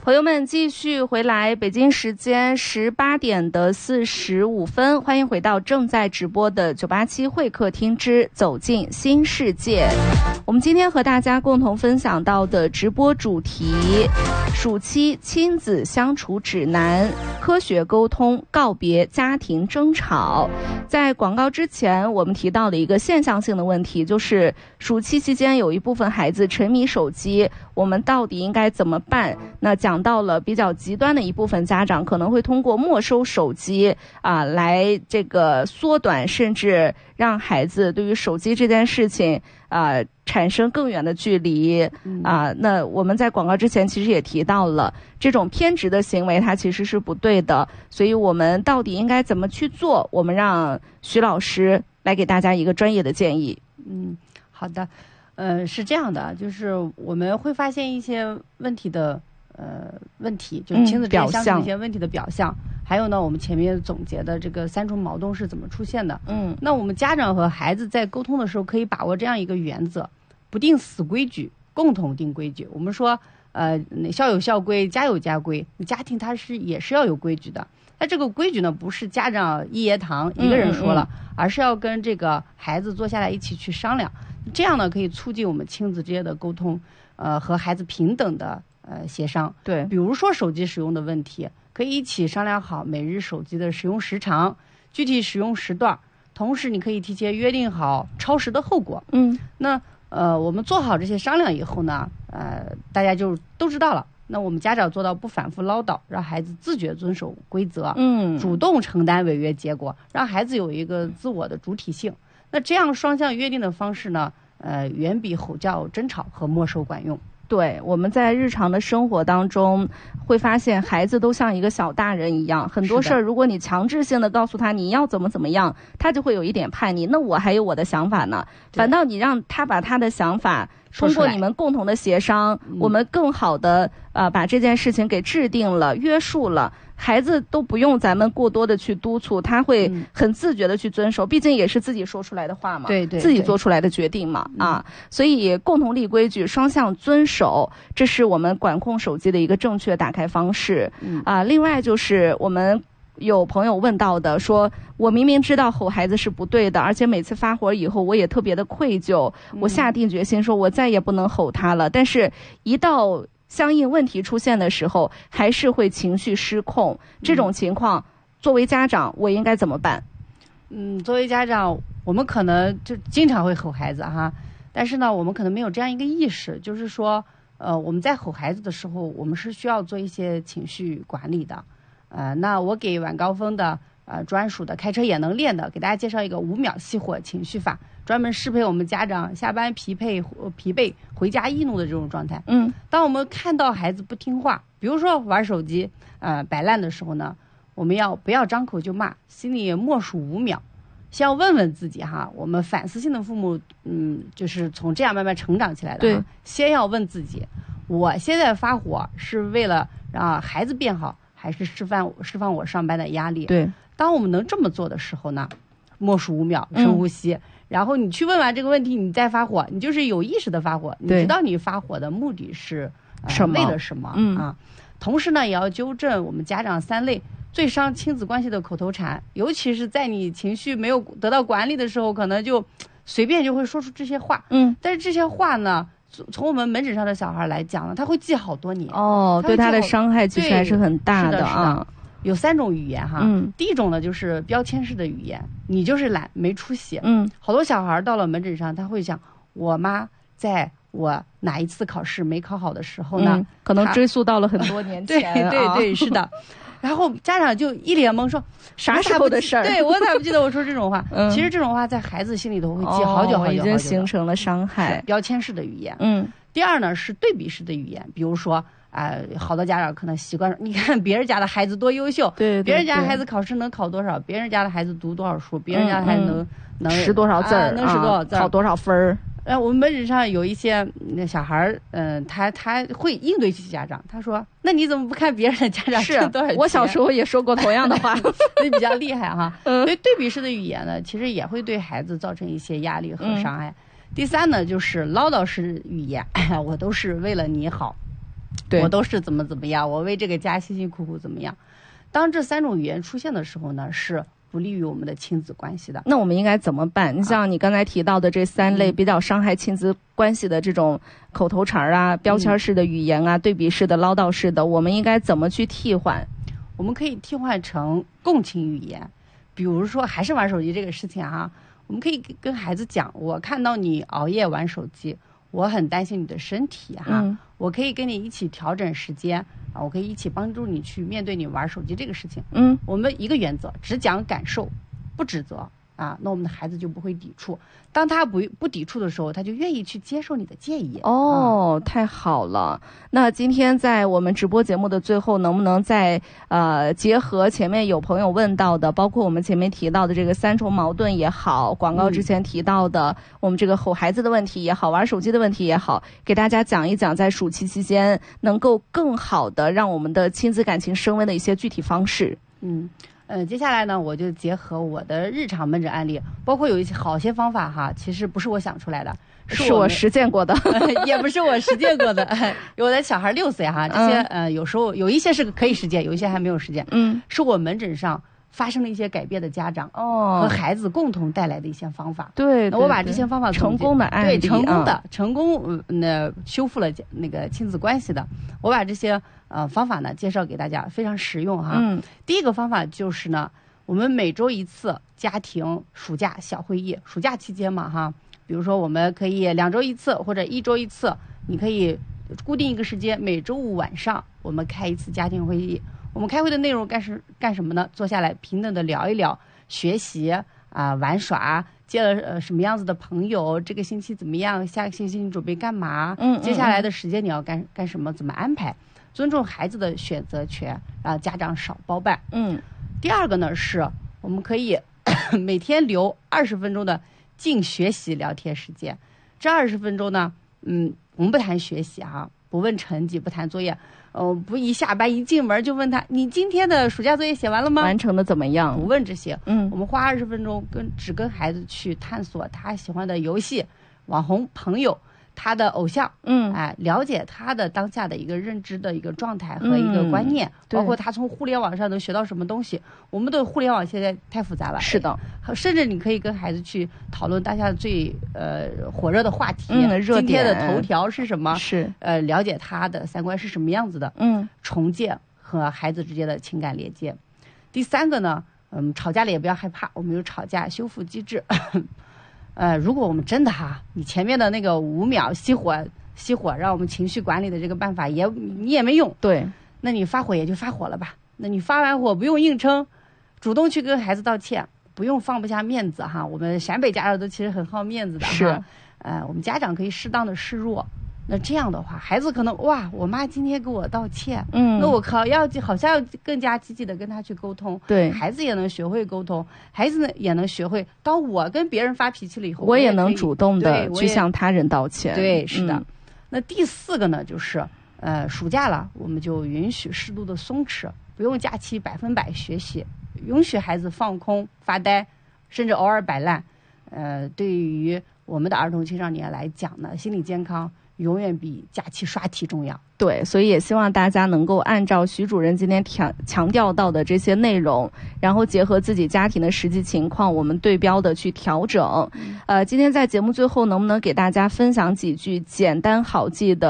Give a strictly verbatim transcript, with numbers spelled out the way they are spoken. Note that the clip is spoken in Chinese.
朋友们继续回来，北京时间十八点的四十五分，欢迎回到正在直播的九八七会客厅之走进新世界。我们今天和大家共同分享到的直播主题：暑期亲子相处指南，科学沟通，告别家庭争吵。在广告之前，我们提到了一个现象性的问题，就是暑期期间有一部分孩子沉迷手机，我们到底应该怎么办？那讲到了比较极端的一部分家长可能会通过没收手机啊，来这个缩短甚至让孩子对于手机这件事情啊产生更远的距离啊。那我们在广告之前其实也提到了，这种偏执的行为它其实是不对的，所以我们到底应该怎么去做？我们让徐老师来给大家一个专业的建议。 嗯，好的。呃，是这样的，就是我们会发现一些问题的呃问题，就是亲子之间相处一些问题的表象。嗯、还有呢，我们前面总结的这个三重矛盾是怎么出现的？嗯，那我们家长和孩子在沟通的时候，可以把握这样一个原则：不定死规矩，共同定规矩。我们说，呃，校有校规，家有家规，家庭它是也是要有规矩的。那这个规矩呢，不是家长一言堂一个人说了，嗯嗯嗯而是要跟这个孩子坐下来一起去商量。这样呢，可以促进我们亲子之间的沟通，呃，和孩子平等的呃协商。对，比如说手机使用的问题，可以一起商量好每日手机的使用时长、具体使用时段，同时你可以提前约定好超时的后果。嗯，那呃，我们做好这些商量以后呢，呃，大家就都知道了。那我们家长做到不反复唠叨，让孩子自觉遵守规则，嗯，主动承担违约结果，让孩子有一个自我的主体性。那这样双向约定的方式呢，呃，远比吼叫、争吵和没收管用。 对，我们在日常的生活当中会发现，孩子都像一个小大人一样，很多事儿，如果你强制性的告诉他你要怎么怎么样，他就会有一点叛逆。那我还有我的想法呢，反倒你让他把他的想法通过你们共同的协商，我们更好的呃把这件事情给制定了、约束了。孩子都不用咱们过多的去督促，他会很自觉的去遵守，毕竟也是自己说出来的话嘛，对对，自己做出来的决定嘛，啊，所以共同立规矩，双向遵守，这是我们管控手机的一个正确打开方式。啊，另外就是我们有朋友问到的，说我明明知道吼孩子是不对的，而且每次发火以后我也特别的愧疚，我下定决心说我再也不能吼他了，但是一到相应问题出现的时候，还是会情绪失控。这种情况，作为家长，我应该怎么办？ 嗯，作为家长，我们可能就经常会吼孩子哈，但是呢，我们可能没有这样一个意识，就是说，呃，我们在吼孩子的时候，我们是需要做一些情绪管理的。呃，那我给晚高峰的呃专属的开车也能练的，给大家介绍一个五秒熄火情绪法。专门适配我们家长下班疲惫、疲惫回家易怒的这种状态。嗯，当我们看到孩子不听话，比如说玩手机、呃摆烂的时候呢，我们要不要张口就骂，心里默数五秒，先要问问自己哈。我们反思性的父母，嗯，就是从这样慢慢成长起来的。对，先要问自己，我现在发火是为了让孩子变好，还是释放释放我上班的压力？对，当我们能这么做的时候呢，默数五秒，深呼吸。嗯，然后你去问完这个问题，你再发火，你就是有意识的发火，你知道你发火的目的是、呃、为了什么、嗯、啊？同时呢，也要纠正我们家长三类最伤亲子关系的口头禅，尤其是在你情绪没有得到管理的时候，可能就随便就会说出这些话。嗯，但是这些话呢，从我们门诊上的小孩来讲呢，他会记好多年。哦， 对他的伤害其实还是很大的啊。 有三种语言哈，嗯，第一种呢就是标签式的语言，你就是懒没出息，嗯，好多小孩到了门诊上，他会想，我妈在我哪一次考试没考好的时候呢，嗯、 可能追溯到了很多年前， 对对对，是的。然后家长就一脸懵，说啥时候的事儿？ 对，我咋不记得我说这种话？嗯，其实这种话在孩子心里头会记好久好久好久， 已经形成了伤害。 标签式的语言，嗯。第二呢是对比式的语言，比如说。啊、呃，好多家长可能习惯，你看别人家的孩子多优秀，对，别人家的孩子考试能考多少，别人家的孩子读多少书，别人家的孩子能、嗯、能识多少字儿、啊， 能识多少字儿， 考多少分儿。 呃，我们门诊上有一些那小孩儿，嗯、呃，他他会应对起家长，他说：“那你怎么不看别人的家长挣多少钱？” 我小时候也说过同样的话， 你比较厉害哈。嗯，所以对比式的语言呢，其实也会对孩子造成一些压力和伤害。嗯、第三呢，就是唠叨式语言，我都是为了你好。 对，我都是怎么怎么样，我为这个家辛辛苦苦怎么样。当这三种语言出现的时候呢，是不利于我们的亲子关系的。 那我们应该怎么办？你像你刚才提到的这三类比较伤害亲子关系的这种口头禅啊、嗯、标签式的语言啊、对比式的、唠叨式的，我们应该怎么去替换？ 我们可以替换成共情语言，比如说还是玩手机这个事情啊，我们可以跟孩子讲，我看到你熬夜玩手机，我很担心你的身体哈、啊嗯，我可以跟你一起调整时间啊，我可以一起帮助你去面对你玩手机这个事情。嗯，我们一个原则，只讲感受，不指责啊，那我们的孩子就不会抵触。当他不不抵触的时候，他就愿意去接受你的建议。 哦，啊、太好了！那今天在我们直播节目的最后，能不能再呃结合前面有朋友问到的，包括我们前面提到的这个三重矛盾也好，广告之前提到的、嗯、我们这个吼孩子的问题也好，玩手机的问题也好，给大家讲一讲在暑期期间能够更好的让我们的亲子感情升温的一些具体方式。 嗯。呃，接下来呢，我就结合我的日常门诊案例，包括有一些好些方法哈，其实不是我想出来的， 是我, 是我实践过的、 呃，也不是我实践过的。我的小孩六岁哈，这些、嗯、呃，有时候有一些是可以实践，有一些还没有实践。嗯，是我门诊上发生了一些改变的家长哦和孩子共同带来的一些方法。 对， 我把这些方法成功的案例， 对成功的、啊、成功那、呃、修复了那个亲子关系的，我把这些呃方法呢介绍给大家，非常实用哈。嗯，第一个方法就是呢，我们每周一次家庭暑假小会议，暑假期间嘛哈，比如说我们可以两周一次或者一周一次，你可以固定一个时间，每周五晚上我们开一次家庭会议。我们开会的内容干什干什么呢？坐下来平等的聊一聊学习啊、呃、玩耍，接了呃什么样子的朋友，这个星期怎么样，下个星期你准备干嘛？嗯，接下来的时间你要干干什么？怎么安排？尊重孩子的选择权，让家长少包办。嗯，第二个呢是我们可以每天留二十分钟的静学习聊天时间。这二十分钟呢，嗯，我们不谈学习啊，不问成绩，不谈作业。哦，不一下班一进门就问他，你今天的暑假作业写完了吗？ 完成的怎么样？ 不问这些，嗯，我们花二十分钟跟只跟孩子去探索他喜欢的游戏、网红朋友、他的偶像，嗯，哎，了解他的当下的一个认知的一个状态和一个观念，嗯、包括他从互联网上能学到什么东西。我们的互联网现在太复杂了， 是的， 甚至你可以跟孩子去讨论当下最呃火热的话题， 嗯，热点， 今天的头条是什么？ 是呃，了解他的三观是什么样子的，嗯，重建和孩子之间的情感连接。第三个呢，嗯，吵架了也不要害怕，我们有吵架修复机制。呃，如果我们真的哈，你前面的那个五秒熄火熄火，让我们情绪管理的这个办法也你也没用， 对， 那你发火也就发火了吧。那你发完火不用硬撑，主动去跟孩子道歉，不用放不下面子哈。我们陕北家长都其实很好面子的哈， 是， 呃，我们家长可以适当的示弱。那这样的话，孩子可能哇，我妈今天给我道歉，嗯，那我靠要好像要更加积极的跟他去沟通， 对， 孩子也能学会沟通，孩子呢也能学会，当我跟别人发脾气了以后， 我也能主动的去向他人道歉， 对，是的。嗯、那第四个呢，就是呃，暑假了，我们就允许适度的松弛，不用假期百分百学习，允许孩子放空、发呆，甚至偶尔摆烂。呃，对于我们的儿童青少年来讲呢，心理健康永远比假期刷题重要。 对，所以也希望大家能够按照徐主任今天强强调到的这些内容，然后结合自己家庭的实际情况，我们对标的去调整。嗯、呃，今天在节目最后，能不能给大家分享几句简单好记的